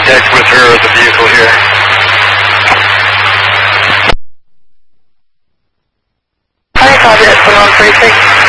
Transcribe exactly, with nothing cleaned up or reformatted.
contact with her or the vehicle here. Hi, copy, that's one one three six.